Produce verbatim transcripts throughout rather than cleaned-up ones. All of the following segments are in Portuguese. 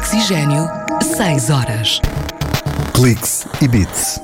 Oxigênio, seis horas. Cliques e Beats.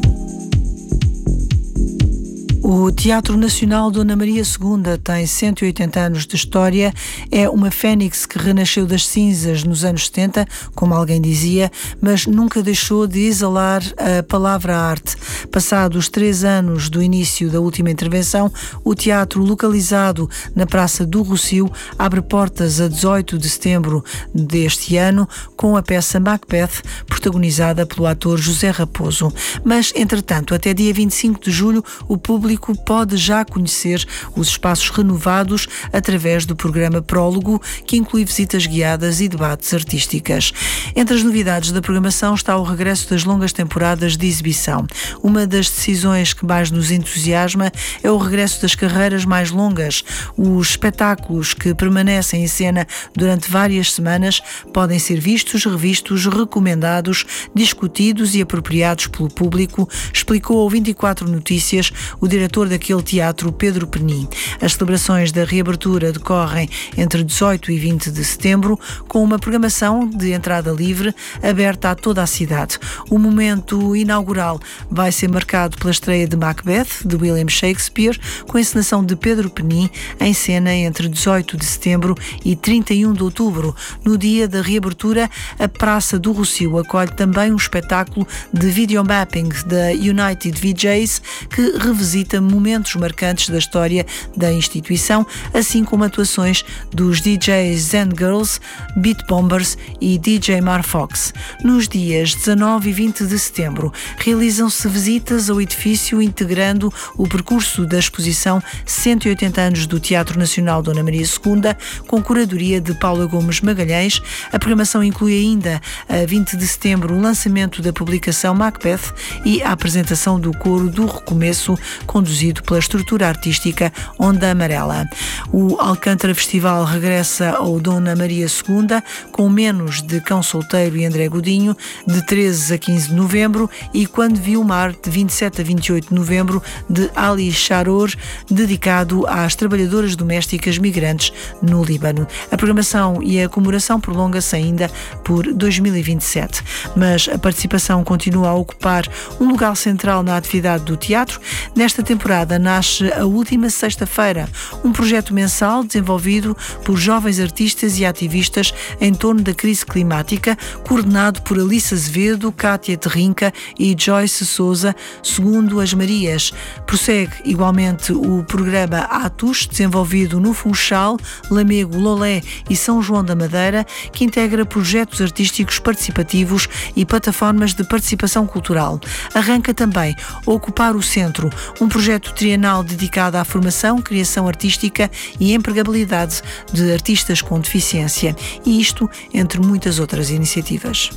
O Teatro Nacional Dona Maria segunda tem cento e oitenta anos de história, é uma fênix que renasceu das cinzas nos anos setenta, como alguém dizia, mas nunca deixou de exalar a palavra arte. Passados três anos do início da última intervenção, o teatro, localizado na Praça do Rossio, abre portas a dezoito de setembro deste ano com a peça Macbeth, protagonizada pelo ator José Raposo. Mas, entretanto, até dia vinte e cinco de julho, o público pode já conhecer os espaços renovados através do programa Prólogo, que inclui visitas guiadas e debates artísticas. Entre as novidades da programação está o regresso das longas temporadas de exibição. Uma das decisões que mais nos entusiasma é o regresso das carreiras mais longas. Os espetáculos que permanecem em cena durante várias semanas podem ser vistos, revistos, recomendados, discutidos e apropriados pelo público, explicou ao vinte e quatro Notícias o diretor daquele teatro, Pedro Penin. As celebrações da reabertura decorrem entre dezoito e vinte de setembro, com uma programação de entrada livre aberta a toda a cidade. O momento inaugural vai ser marcado pela estreia de Macbeth, de William Shakespeare, com a encenação de Pedro Penin, em cena entre dezoito de setembro e trinta e um de outubro. No dia da reabertura, a Praça do Rossio acolhe também um espetáculo de videomapping da United V Js, que revisita momentos marcantes da história da instituição, assim como atuações dos D Js Zen Girls, Beat Bombers e D J Mar Fox. Nos dias dezanove e vinte de setembro, realizam-se visitas ao edifício integrando o percurso da exposição cento e oitenta anos do Teatro Nacional Dona Maria segunda, com curadoria de Paula Gomes Magalhães. A programação inclui ainda, a vinte de setembro, o lançamento da publicação Macbeth e a apresentação do coro do Recomeço, conduzido pela estrutura artística Onda Amarela. O Alcântara Festival regressa ao Dona Maria segunda, com Menos, de Cão Solteiro e André Godinho, de treze a quinze de novembro, e Quando Viu o Mar, de vinte e sete a vinte e oito de novembro, de Ali Charor, dedicado às trabalhadoras domésticas migrantes no Líbano. A programação e a comemoração prolonga-se ainda por dois mil e vinte e sete, mas a participação continua a ocupar um lugar central na atividade do teatro. Nesta temporada nasce a última sexta-feira, um projeto mensal desenvolvido por jovens artistas e ativistas em torno da crise climática, coordenado por Alice Azevedo, Cátia Terrinca e Joyce Souza, segundo as Marias. Prossegue igualmente o programa Atos, desenvolvido no Funchal, Lamego, Lolé e São João da Madeira, que integra projetos artísticos participativos e plataformas de participação cultural. Arranca também Ocupar o Centro, um projeto trienal dedicado à formação, criação artística e empregabilidade de artistas com deficiência. E isto entre muitas outras iniciativas.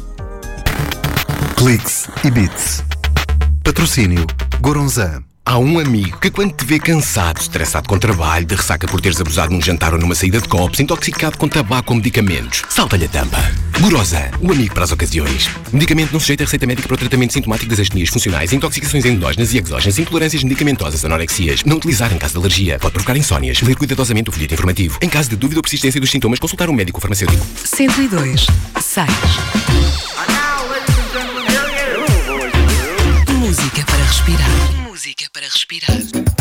Cliques e Beats. Patrocínio Goronzan. Há um amigo que, quando te vê cansado, estressado com trabalho, de ressaca por teres abusado num jantar ou numa saída de copos, intoxicado com tabaco ou medicamentos, salta-lhe a tampa. Goronzan, o amigo para as ocasiões. Medicamento não sujeito a receita médica para o tratamento sintomático das astenias funcionais, intoxicações endógenas e exógenas, intolerâncias medicamentosas, anorexias. Não utilizar em caso de alergia. Pode provocar insónias. Ler cuidadosamente o folheto informativo. Em caso de dúvida ou persistência dos sintomas, consultar um médico farmacêutico. cento e dois, seis. Música para respirar. Música para respirar.